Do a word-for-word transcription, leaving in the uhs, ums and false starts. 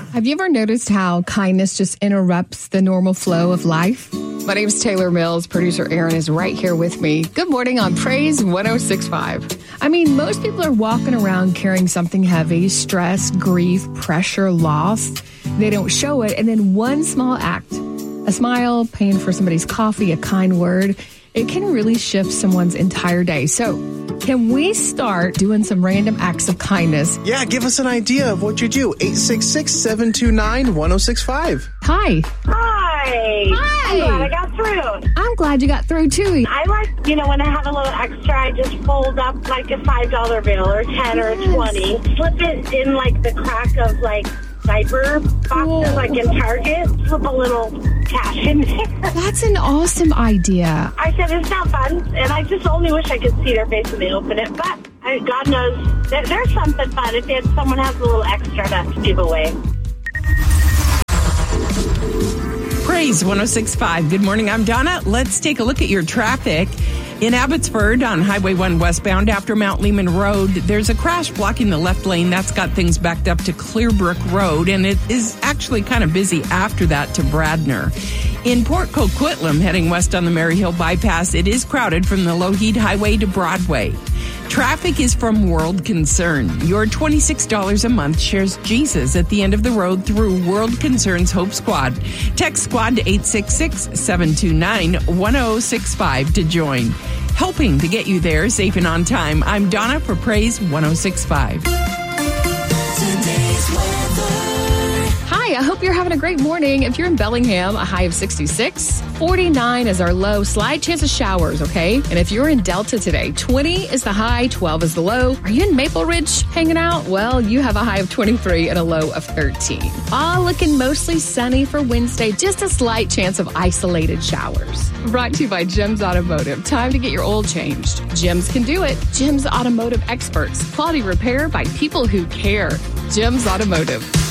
Have you ever noticed how kindness just interrupts the normal flow of life? My name is Taylor Mills. Producer Aaron is right here with me. Good morning on Praise one oh six point five. I mean, most people are walking around carrying something heavy, stress, grief, pressure, loss. They don't show it. And then one small act, a smile, paying for somebody's coffee, a kind word, it can really shift someone's entire day. So can we start doing some random acts of kindness? Yeah, give us an idea of what you do. eight six six, seven two nine, one oh six five. Hi. Hi. Hi. I'm glad I got through. I'm glad you got through, too. I like, you know, when I have a little extra, I just fold up like a five dollar bill or ten Yes. or a twenty. Slip it in like the crack of like diaper boxes Whoa. like in Target. Slip a little cash in there. That's an awesome idea. I said, it's not fun. And I just only wish I could see their face when they open it. But I, God knows that there's something fun if it, someone has a little extra to give away. Praise one oh six point five. Good morning, I'm Donna. Let's take a look at your traffic. In Abbotsford on Highway one westbound after Mount Lehman Road, there's a crash blocking the left lane. That's got things backed up to Clearbrook Road, and it is actually kind of busy after that to Bradner. In Port Coquitlam, heading west on the Maryhill bypass, it is crowded from the Lougheed Highway to Broadway. Traffic is from World Concern. Your twenty-six dollars a month shares Jesus at the end of the road through World Concern's Hope Squad. Text Squad to eight six six, seven two nine, one oh six five to join. Helping to get you there safe and on time, I'm Donna for Praise one oh six point five. Today's weather. Hi, I hope you're having a great morning. If you're in Bellingham, a high of sixty-six. forty-nine is our low. Slight chance of showers, okay? And if you're in Delta today, twenty is the high, twelve is the low. Are you in Maple Ridge hanging out? Well, you have a high of twenty-three and a low of thirteen. All looking mostly sunny for Wednesday. Just a slight chance of isolated showers. Brought to you by Jim's Automotive. Time to get your oil changed. Jim's can do it. Jim's Automotive experts. Quality repair by people who care. Jim's Automotive.